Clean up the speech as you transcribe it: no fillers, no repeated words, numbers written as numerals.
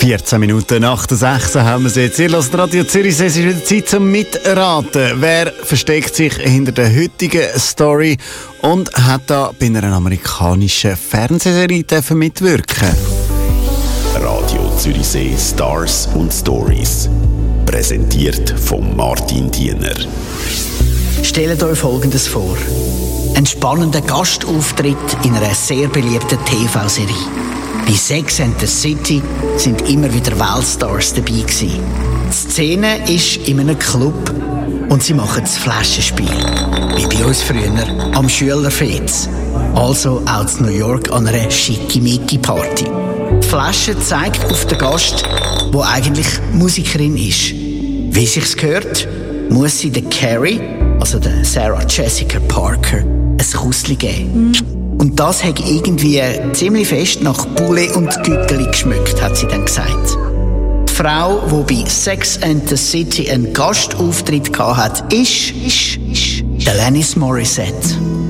14 Minuten nach der 6 haben wir es jetzt. Ihr hört Radio Zürich, es ist wieder Zeit zum Mitraten. Wer versteckt sich hinter der heutigen Story und hat da bei einer amerikanischen Fernsehserie mitwirken? Radio Zürichsee Stars und Stories. Präsentiert von Martin Diener. Stellt euch Folgendes vor. Ein spannender Gastauftritt in einer sehr beliebten TV-Serie. Bei Sex and the City sind immer wieder Weltstars dabei gewesen. Die Szene ist in einem Club und sie machen das Flaschenspiel. Wie bei uns früher am Schülerfest. Also auch in New York an einer Schickimicki-Party. Die Flasche zeigt auf den Gast, der eigentlich Musikerin ist. Wie sich's gehört, muss sie der Carrie, also der Sarah Jessica Parker, ein Kussli geben. Und das hat irgendwie ziemlich fest nach Poulet und Güggeli geschmeckt, hat sie dann gesagt. Die Frau, die bei Sex and the City einen Gastauftritt hatte, ist Alanis Morissette.